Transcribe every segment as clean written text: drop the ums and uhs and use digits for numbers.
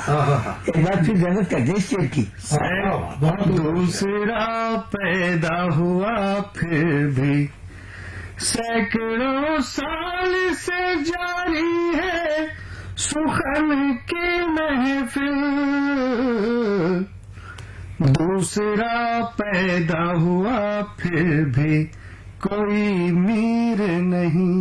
एक बार फिर गजल कर दे शेर की। दूसरा पैदा हुआ फिर भी सैकड़ों साल से जारी है सुखन की महफिल। दूसरा पैदा हुआ फिर भी कोई मीर नहीं।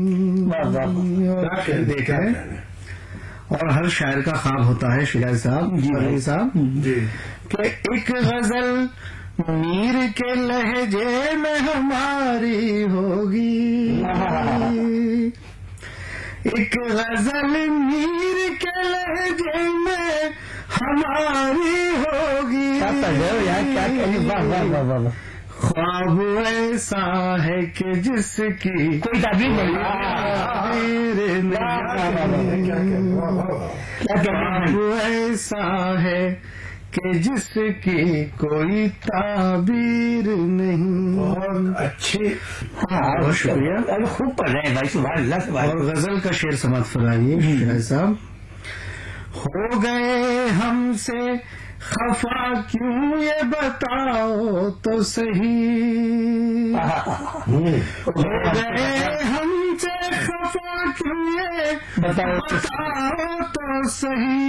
देखा है, और हर शायर का ख्वाब होता है शिराज़ी साहब, जी साहब, कि एक गजल मीर के लहजे में हमारी होगी। एक गजल मीर के लहजे में हमारी होगी। ख्वाब ऐसा है कि जिसकी कोई ताबीर नहीं। ख्वाब ऐसा है कि जिसकी कोई ताबीर नहीं। बहुत अच्छे, बहुत शुक्रिया, खूब पढ़ रहे हैं भाई, सुभान अल्लाह सुभान। और गजल का शेर समाप्त फरमाइए शिराज़ी साहब। हो गए हमसे खफा क्यों ये बताओ तो सही। हो गए हमसे खफा क्यों ये बताओ तो सही।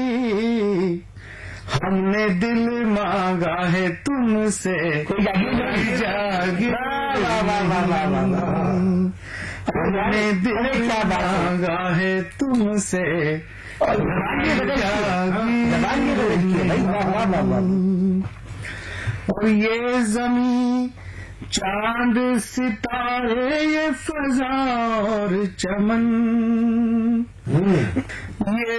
हमने दिल मांगा है तुमसे कोई जागीर। हमने दिल मांगा है तुमसे और ये ज़मीं चांद सितारे ये फ़ज़ा और चमन, ये